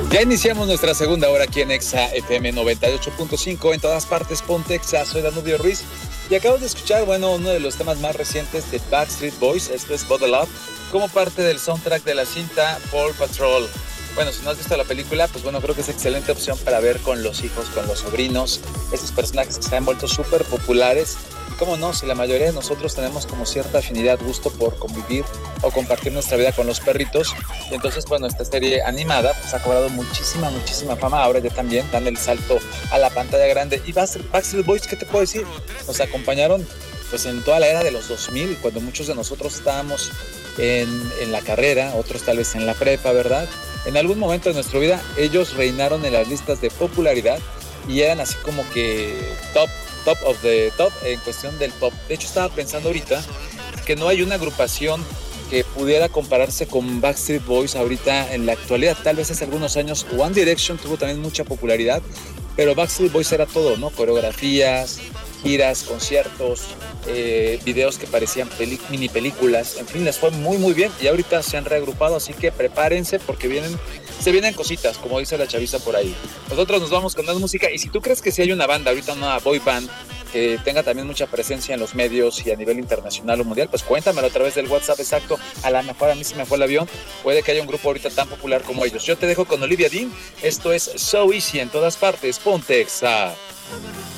Ya iniciamos nuestra segunda hora aquí en Exa FM 98.5, en todas partes, ponte Exa, soy Danubio Ruiz. Y acabamos de escuchar, uno de los temas más recientes de Backstreet Boys, esto es Bottle Up, como parte del soundtrack de la cinta Paw Patrol. Bueno, si no has visto la película, pues creo que es excelente opción para ver con los hijos, con los sobrinos, estos personajes que se han vuelto súper populares. Y cómo no, si la mayoría de nosotros tenemos como cierta afinidad, gusto por convivir o compartir nuestra vida con los perritos. Y entonces, esta serie animada pues ha cobrado muchísima fama. Ahora ya también dan el salto a la pantalla grande. Y Backstreet Boys, ¿qué te puedo decir? Nos acompañaron pues en toda la era de los 2000, cuando muchos de nosotros estábamos en la carrera, otros tal vez en la prepa, ¿verdad? En algún momento de nuestra vida ellos reinaron en las listas de popularidad y eran así como que top of the top en cuestión del pop. De hecho, estaba pensando ahorita que no hay una agrupación que pudiera compararse con Backstreet Boys ahorita en la actualidad. Tal vez hace algunos años One Direction tuvo también mucha popularidad, pero Backstreet Boys era todo, ¿no? Coreografías, giras, conciertos, videos que parecían mini películas, en fin, les fue muy bien y ahorita se han reagrupado, así que prepárense porque se vienen cositas, como dice la chaviza por ahí. Nosotros nos vamos con más música y si tú crees que sí hay una banda, ahorita una boy band, que tenga también mucha presencia en los medios y a nivel internacional o mundial, pues cuéntamelo a través del WhatsApp exacto. A lo mejor a mí se me fue el avión, puede que haya un grupo ahorita tan popular como ellos. Yo te dejo con Olivia Dean, esto es So Easy en todas partes, ponte Exa.